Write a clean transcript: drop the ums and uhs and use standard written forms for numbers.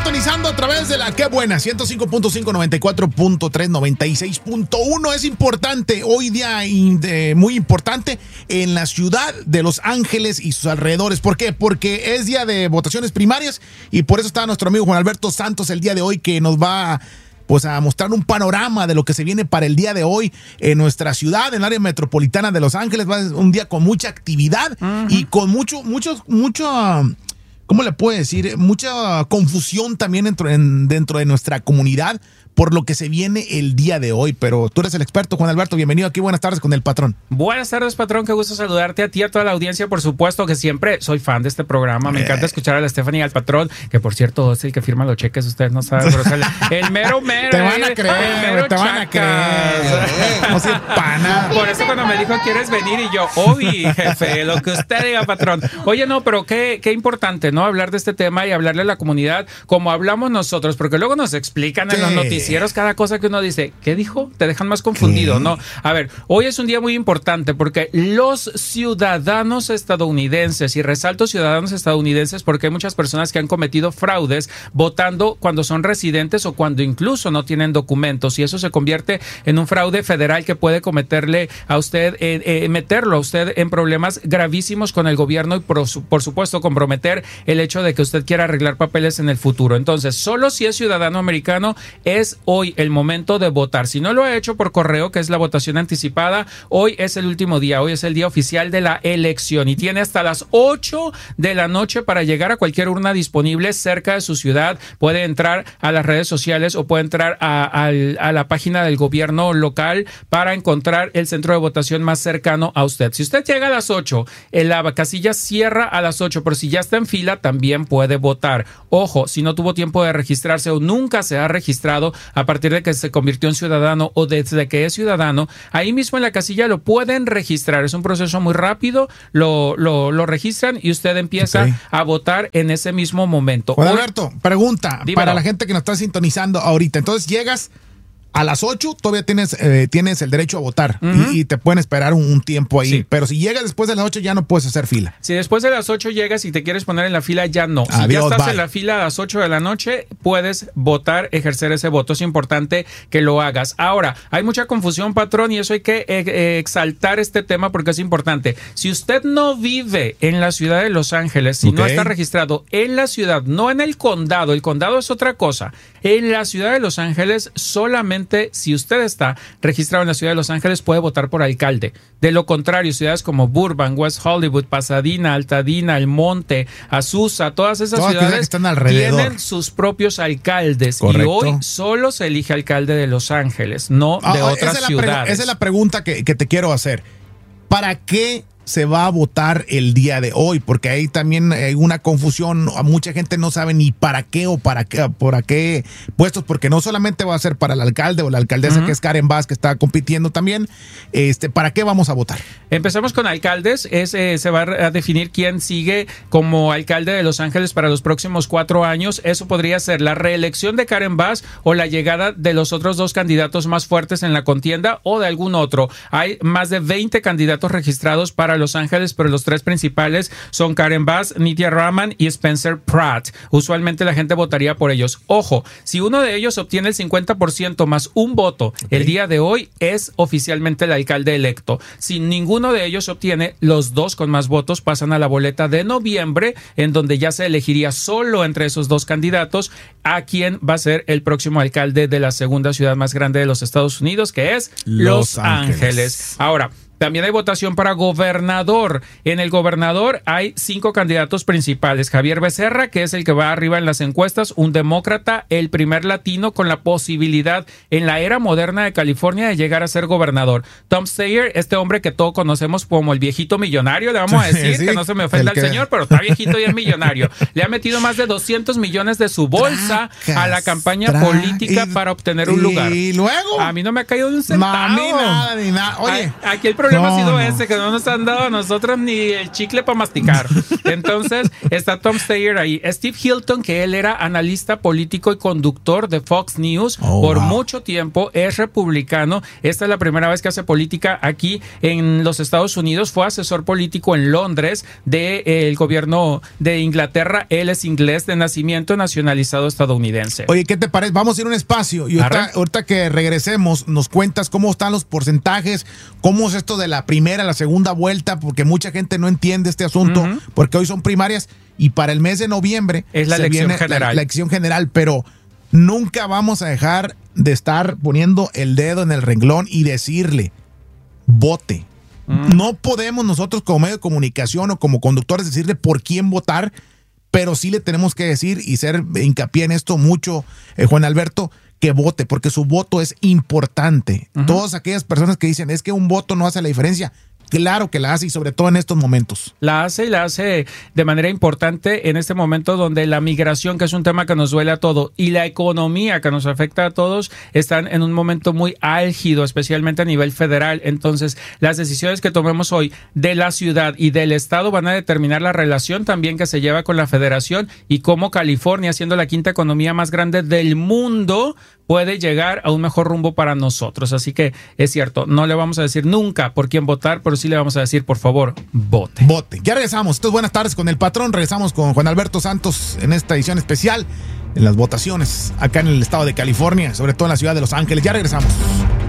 sintonizando a través de la Qué Buena, 105.5, 94.3, 96.1. Es importante, hoy día muy importante en la ciudad de Los Ángeles y sus alrededores. ¿Por qué? Porque es día de votaciones primarias y por eso está nuestro amigo Juan Alberto Santos el día de hoy, que nos va a mostrar un panorama de lo que se viene para el día de hoy en nuestra ciudad, en el área metropolitana de Los Ángeles. Va a ser un día con mucha actividad y con mucho, ¿cómo le puedo decir? Mucha confusión también dentro de nuestra comunidad por lo que se viene el día de hoy. Pero tú eres el experto, Juan Alberto. Bienvenido aquí. Buenas tardes con el patrón. Buenas tardes, patrón. Qué gusto saludarte a ti, a toda la audiencia. Por supuesto que siempre soy fan de este programa. Me encanta escuchar a la Stephanie y al patrón, que por cierto es el que firma los cheques. Ustedes no saben, pero es el mero. Te van a creer, te van a creer. No sé, pana. Por eso cuando me dijo, ¿quieres venir? Y yo, obvi, jefe, lo que usted diga, patrón. Oye, no, pero qué importante, ¿no? Hablar de este tema y hablarle a la comunidad como hablamos nosotros, porque luego nos explican en los noticieros cada cosa que uno dice. ¿Qué dijo? Te dejan más confundido, ¿no? A ver, hoy es un día muy importante porque los ciudadanos estadounidenses, y resalto ciudadanos estadounidenses porque hay muchas personas que han cometido fraudes votando cuando son residentes o cuando incluso no tienen documentos, y eso se convierte en un fraude federal que puede meterlo a usted en problemas gravísimos con el gobierno y por supuesto comprometer el hecho de que usted quiera arreglar papeles en el futuro. Entonces, solo si es ciudadano americano es hoy el momento de votar. Si no lo ha hecho por correo, que es la votación anticipada, hoy es el último día. Hoy es el día oficial de la elección y tiene hasta las 8 de la noche para llegar a cualquier urna disponible cerca de su ciudad. Puede entrar a las redes sociales o puede entrar a la página del gobierno local para encontrar el centro de votación más cercano a usted. Si usted llega a las 8, la casilla cierra a las 8, pero si ya está en fila, también puede votar. Ojo, si no tuvo tiempo de registrarse o nunca se ha registrado a partir de que se convirtió en ciudadano o desde que es ciudadano, ahí mismo en la casilla lo pueden registrar. Es un proceso muy rápido, lo registran y usted empieza a votar en ese mismo momento. Juan Alberto, pregunta, dímelo, para la gente que nos está sintonizando ahorita. Entonces llegas a las 8, todavía tienes el derecho a votar y te pueden esperar un tiempo ahí. Sí. Pero si llegas después de las 8 ya no puedes hacer fila. Si después de las 8 llegas y te quieres poner en la fila, ya no. Si Adiós, ya estás bye. en la fila a las 8 de la noche, puedes votar, ejercer ese voto. Es importante que lo hagas. Ahora, hay mucha confusión, patrón, y eso hay que exaltar este tema porque es importante. Si usted no vive en la ciudad de Los Ángeles, si no está registrado en la ciudad, no en el condado es otra cosa. En la ciudad de Los Ángeles, solamente si usted está registrado en la ciudad de Los Ángeles puede votar por alcalde. De lo contrario, ciudades como Burbank, West Hollywood, Pasadena, Altadena, El Monte, Azusa, todas esas ciudades están alrededor tienen sus propios alcaldes. Correcto. Y hoy solo se elige alcalde de Los Ángeles, no de otras ciudades. Esa es la pregunta que te quiero hacer. ¿Para qué se va a votar el día de hoy? Porque ahí también hay una confusión. Mucha gente no sabe ni para qué por qué puestos, porque no solamente va a ser para el alcalde o la alcaldesa, que es Karen Bass, que está compitiendo también. ¿Para qué vamos a votar? Empezamos con alcaldes. Se va a definir quién sigue como alcalde de Los Ángeles para los próximos 4 años. Eso podría ser la reelección de Karen Bass o la llegada de los otros 2 candidatos más fuertes en la contienda o de algún otro. Hay más de 20 candidatos registrados para Los Ángeles, pero los 3 principales son Karen Bass, Nithya Raman y Spencer Pratt. Usualmente la gente votaría por ellos. Ojo, si uno de ellos obtiene el 50% más un voto el día de hoy, es oficialmente el alcalde electo. Si ninguno de ellos obtiene, los 2 con más votos pasan a la boleta de noviembre, en donde ya se elegiría solo entre esos 2 candidatos a quién va a ser el próximo alcalde de la segunda ciudad más grande de los Estados Unidos, que es Los Ángeles. Ahora, también hay votación para gobernador. En el gobernador hay 5 candidatos principales. Javier Becerra, que es el que va arriba en las encuestas, un demócrata, el primer latino con la posibilidad en la era moderna de California de llegar a ser gobernador. Tom Steyer, este hombre que todos conocemos como el viejito millonario, le vamos a decir, que no se me ofenda al señor, pero está viejito y es millonario. Le ha metido más de 200 millones de su bolsa a la campaña política para obtener un lugar. Y luego, a mí no me ha caído de un centavo. Ni nada. Oye, aquí el problema problema ha sido ese, que no nos han dado a nosotros ni el chicle para masticar. Entonces, está Tom Steyer ahí. Steve Hilton, que él era analista político y conductor de Fox News por mucho tiempo, es republicano. Esta es la primera vez que hace política aquí en los Estados Unidos. Fue asesor político en Londres del gobierno de Inglaterra. Él es inglés de nacimiento, nacionalizado estadounidense. Oye, ¿qué te parece? Vamos a ir a un espacio y ahorita que regresemos nos cuentas cómo están los porcentajes, cómo es esto de la primera, la segunda vuelta, porque mucha gente no entiende este asunto, porque hoy son primarias y para el mes de noviembre es la elección general. La elección general, pero nunca vamos a dejar de estar poniendo el dedo en el renglón y decirle, vote. No podemos nosotros como medio de comunicación o como conductores decirle por quién votar, pero sí le tenemos que decir y hacer hincapié en esto mucho, Juan Alberto, que vote, porque su voto es importante. Todas aquellas personas que dicen, es que un voto no hace la diferencia. Claro que la hace y sobre todo en estos momentos. La hace y la hace de manera importante en este momento donde la migración, que es un tema que nos duele a todos, y la economía que nos afecta a todos, están en un momento muy álgido, especialmente a nivel federal. Entonces, las decisiones que tomemos hoy de la ciudad y del estado van a determinar la relación también que se lleva con la federación y cómo California, siendo la quinta economía más grande del mundo, puede llegar a un mejor rumbo para nosotros. Así que es cierto, no le vamos a decir nunca por quién votar, pero sí le vamos a decir, por favor, vote. Vote. Ya regresamos. Esto es Buenas Tardes con el Patrón. Regresamos con Juan Alberto Santos en esta edición especial en las votaciones acá en el estado de California, sobre todo en la ciudad de Los Ángeles. Ya regresamos.